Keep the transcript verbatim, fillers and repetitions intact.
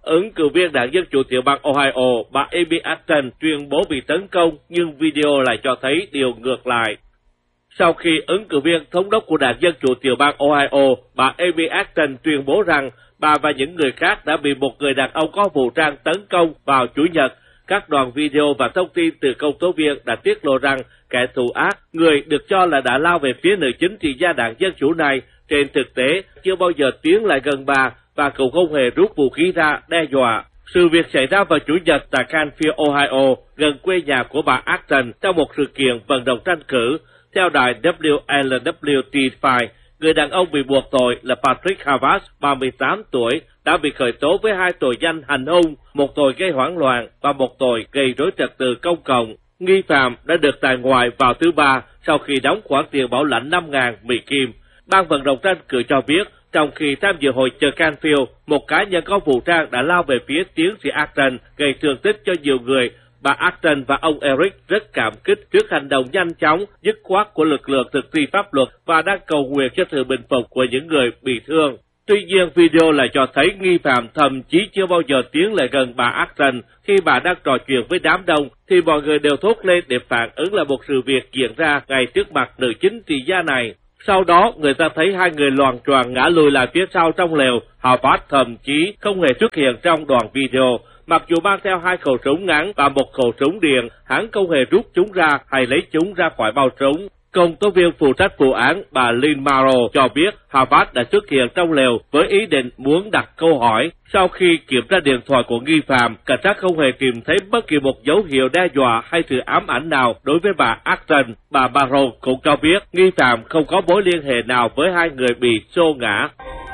Ứng cử viên đảng Dân Chủ tiểu bang Ohio, bà Amy Acton tuyên bố bị tấn công, nhưng video lại cho thấy điều ngược lại. Sau khi ứng cử viên thống đốc của đảng Dân Chủ tiểu bang Ohio, bà Amy Acton tuyên bố rằng bà và những người khác đã bị một người đàn ông có vũ trang tấn công vào Chủ nhật, các đoạn video và thông tin từ công tố viên đã tiết lộ rằng kẻ thù ác, người được cho là đã lao về phía nữ chính trị gia đảng Dân Chủ này, trên thực tế chưa bao giờ tiến lại gần bà và cũng không hề rút vũ khí ra đe dọa. Sự việc xảy ra vào Chủ nhật tại Canfield, Ohio, gần quê nhà của bà Acton trong một sự kiện vận động tranh cử. Theo đài W L W T năm, người đàn ông bị buộc tội là Patrick Harvard, ba mươi tám tuổi, đã bị khởi tố với hai tội danh hành hung, một tội gây hoảng loạn và một tội gây rối trật tự công cộng. Nghi phạm đã được tại ngoại vào thứ Ba sau khi đóng khoản tiền bảo lãnh năm nghìn Mỹ Kim. Ban vận động tranh cử cho biết, trong khi tham dự hội chợ Canfield, một cá nhân có vũ trang đã lao về phía tiến sĩ Acton, gây thương tích cho nhiều người. Bà Acton và ông Eric rất cảm kích trước hành động nhanh chóng, dứt khoát của lực lượng thực thi pháp luật và đang cầu nguyện cho sự bình phục của những người bị thương. Tuy nhiên, video lại cho thấy nghi phạm thậm chí chưa bao giờ tiến lại gần bà Acton. Khi bà đang trò chuyện với đám đông, thì mọi người đều thốt lên để phản ứng lại một sự việc diễn ra ngay trước mặt nữ chính trị gia này. Sau đó, người ta thấy hai người loạng choạng ngã lùi lại phía sau trong lều. Harvard thậm chí không hề xuất hiện trong đoạn video. Mặc dù mang theo hai khẩu súng ngắn và một khẩu súng điện, hắn không hề rút chúng ra hay lấy chúng ra khỏi bao súng. Công tố viên phụ trách vụ án bà Lynn Marrow cho biết Harvard đã xuất hiện trong lều với ý định muốn đặt câu hỏi. Sau khi kiểm tra điện thoại của nghi phạm, cảnh sát không hề tìm thấy bất kỳ một dấu hiệu đe dọa hay sự ám ảnh nào đối với bà Acton. Bà Marrow cũng cho biết nghi phạm không có mối liên hệ nào với hai người bị xô ngã.